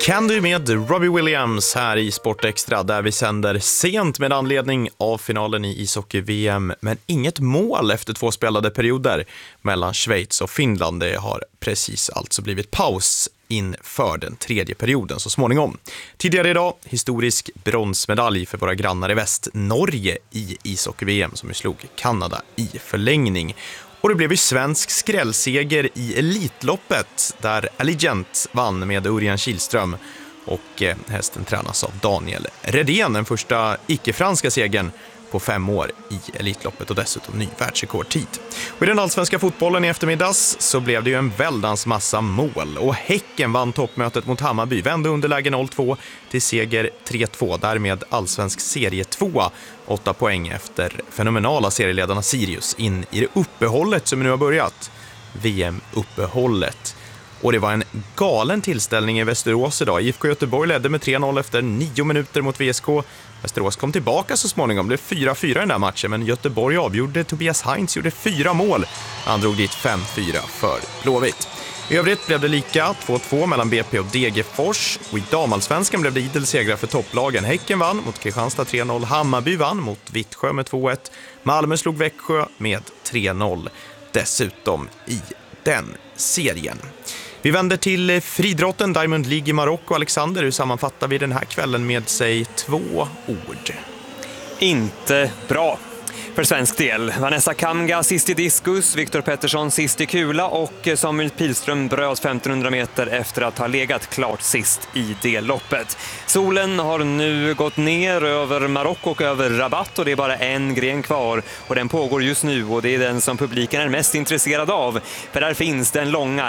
Candy med Robbie Williams här i Sport Extra, där vi sänder sent med anledning av finalen i ishockey-VM, men inget mål efter 2 spelade perioder mellan Schweiz och Finland. Det har precis alltså blivit paus inför den 3:e perioden så småningom. Tidigare idag, historisk bronsmedalj för våra grannar i väst, Norge, i ishockey-VM som ju slog Kanada i förlängning. Och det blev ju svensk skrällseger i Elitloppet där Allegiant vann med Örjan Kihlström, och hästen tränas av Daniel Redén, den första icke-franska segern på 5 år i Elitloppet och dessutom ny världsrekordtid. Och i den allsvenska fotbollen i eftermiddags så blev det ju en väldans massa mål, och Häcken vann toppmötet mot Hammarby, vände underläge 0-2 till seger 3-2, därmed allsvensk serie 2, 8 poäng efter fenomenala serieledarna Sirius in i det uppehållet som nu har börjat, VM-uppehållet. Och det var en galen tillställning i Västerås idag. IFK Göteborg ledde med 3-0 efter 9 minuter mot VSK. Västerås kom tillbaka så småningom. Det blev 4-4 i den där matchen, men Göteborg avgjorde. Tobias Heinz gjorde 4 mål. Han drog dit 5-4 för Blåvitt. I övrigt blev det lika 2-2 mellan BP och Degerfors. Och i damallsvenskan blev det idel segrar för topplagen. Häcken vann mot Kristianstad 3-0. Hammarby vann mot Vittsjö med 2-1. Malmö slog Växjö med 3-0. Dessutom i den serien. Vi vänder till fridrotten, Diamond League i Marocko. Alexander, hur sammanfattar vi den här kvällen med sig 2 ord? Inte bra för svensk del. Vanessa Kamga sist i diskus, Viktor Pettersson sist i kula och Samuel Pilström bröt 1500 meter efter att ha legat klart sist i delloppet. Solen har nu gått ner över Marocko och över Rabat, och det är bara en gren kvar, och den pågår just nu, och det är den som publiken är mest intresserad av. För där finns den långa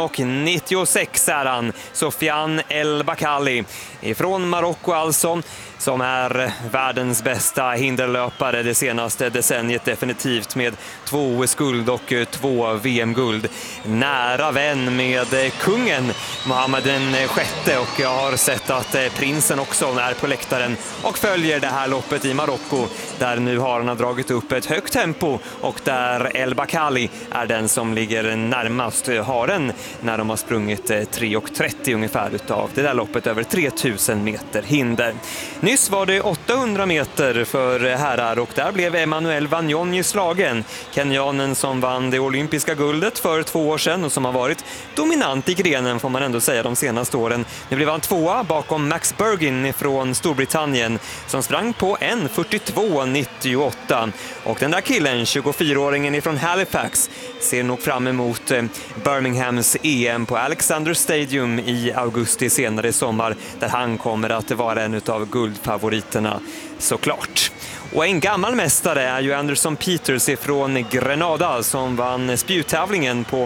1,96 är han, Sofiane El Bakkali ifrån Marocko alltså, som är världens bästa hinderlöpare det senaste decenniet definitivt, med 2 OS-guld och 2 VM-guld. Nära vän med kungen Mohammed den sjätte, och jag har sett att prinsen också är på läktaren och följer det här loppet i Marocko, där nu har han dragit upp ett högt tempo, och där El Bakkali är den som ligger närmast haren när de har sprungit 3,30 ungefär utav det där loppet över 3000 meter hinder. Nyss var det 800 meter för herrar, och där blev Emmanuel Wanyonyi slagen. Kenyanen som vann det olympiska guldet för 2 år sedan och som har varit dominant i grenen får man ändå säga de senaste åren. Nu blev han 2 bakom Max Bergin från Storbritannien som sprang på 1:42,98. Och den där killen, 24-åringen ifrån Halifax, ser nog fram emot Birminghams EM på Alexander Stadium i augusti senare i sommar, där han kommer att vara en av guldfavoriterna såklart. Och en gammal mästare är ju Anderson Peters ifrån Grenada som vann spjuttävlingen på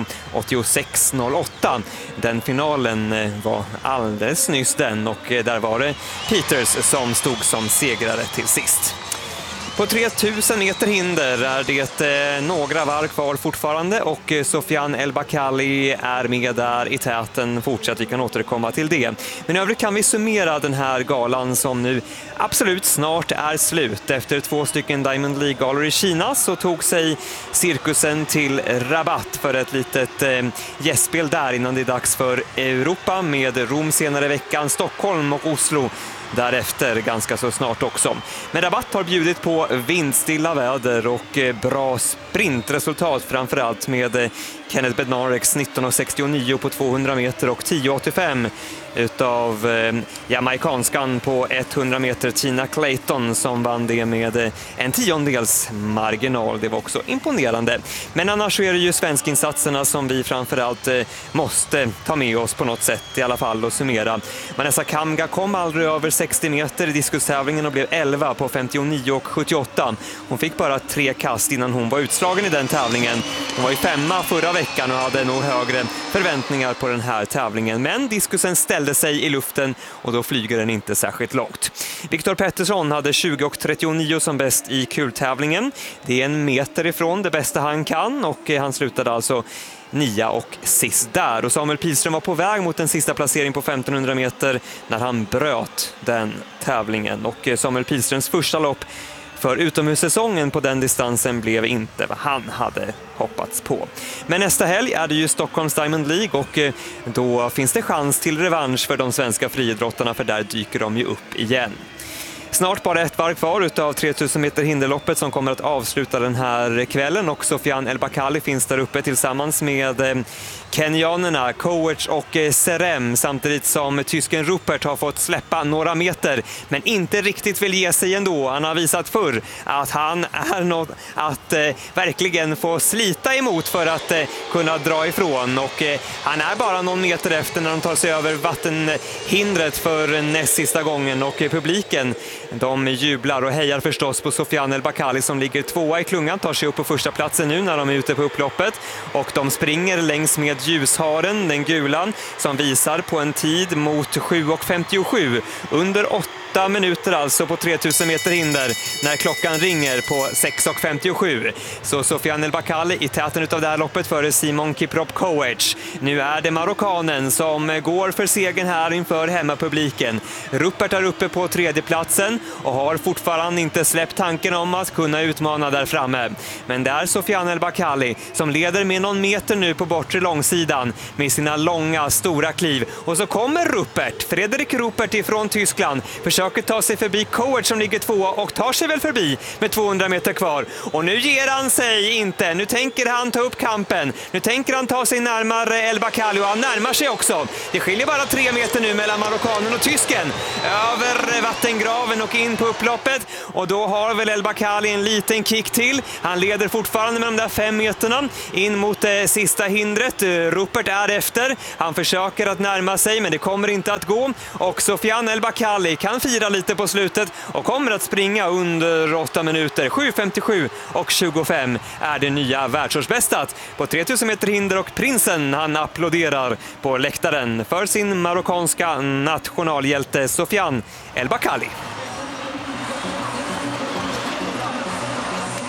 86,08. Den finalen var alldeles nyss den, och där var det Peters som stod som segrare till sist. På 3000 meter hinder är det några varv kvar fortfarande, och Sofiane El Bakkali är med där i täten fortsatt. Vi kan återkomma till det. Men i övrigt kan vi summera den här galan som nu absolut snart är slut. Efter 2 stycken Diamond League-galor i Kina så tog sig cirkusen till Rabat för ett litet gästspel där innan det är dags för Europa med Rom senare i veckan, Stockholm och Oslo därefter ganska så snart också. Men Rabat har bjudit på vindstilla väder och bra sprintresultat, framförallt med Kenneth Bednareks 19,69 på 200 meter och 10,85 utav jamaikanskan på 100 meter Tina Clayton som vann det med en 10-ondels marginal. Det var också imponerande. Men annars är det ju svenskinsatserna som vi framförallt måste ta med oss på något sätt i alla fall och summera. Vanessa Kamga kom aldrig över 60 meter i diskustävlingen och blev 11 på 59,78. Hon fick bara 3 kast innan hon var utslagen i den tävlingen. Hon var ju 5:a förra veckan och hade nog högre förväntningar på den här tävlingen. Men diskusen ställde sig i luften och då flyger den inte särskilt långt. Viktor Pettersson hade 20,39 som bäst i kultävlingen. Det är 1 meter ifrån det bästa han kan, och han slutade alltså 9 och sist där. Och Samuel Pilström var på väg mot en sista placering på 1500 meter när han bröt den tävlingen. Och Samuel Pilströms första lopp för utomhussäsongen på den distansen blev inte vad han hade hoppats på. Men nästa helg är det ju Stockholms Diamond League och då finns det chans till revansch för de svenska friidrottarna, för där dyker de ju upp igen. Snart bara ett varv kvar utav 3000 meter hinderloppet som kommer att avsluta den här kvällen, och Sofiane El Bakkali finns där uppe tillsammans med kenyanerna Koech och Serem, samtidigt som tysken Rupert har fått släppa några meter men inte riktigt vill ge sig ändå. Han har visat förr att han är något att verkligen få slita emot för att kunna dra ifrån, och han är bara någon meter efter när de tar sig över vattenhindret för näst sista gången, och publiken de jublar och hejar förstås på Sofiane El Bakkali som ligger tvåa i klungan, tar sig upp på första platsen nu när de är ute på upploppet, och de springer längs med ljusharen, den gulan, som visar på en tid mot 7:57 under 8 minuter alltså på 3000 meter hinder när klockan ringer på 6:57. Så Sofiane El Bakkali i täten utav det här loppet före Simon Kiprop Koech. Nu är det marockanen som går för segern här inför hemmapubliken. Rupert är uppe på tredje platsen och har fortfarande inte släppt tanken om att kunna utmana där framme. Men det är Sofiane El Bakkali som leder med någon meter nu på bortre långsidan med sina långa, stora kliv. Och så kommer Rupert, Frederik Rupert ifrån Tyskland, försöker ta sig förbi Koech som ligger tvåa och tar sig väl förbi med 200 meter kvar. Och nu ger han sig inte. Nu tänker han ta upp kampen. Nu tänker han ta sig närmare El Bakkali, och han närmar sig också. Det skiljer bara 3 meter nu mellan marockanen och tysken. Över vattengraven och in på upploppet. Och då har väl El Bakkali en liten kick till. Han leder fortfarande med de där 5 meterna in mot sista hindret. Rupert är efter. Han försöker att närma sig, men det kommer inte att gå. Och Sofiane El Bakkali kan fira lite på slutet och kommer att springa under 8 minuter. 7:57 och 25 är det nya världsårsbästat på 3000 meter hinder, och prinsen han applåderar på läktaren för sin marockanska nationalhjälte Sofiane El Bakkali.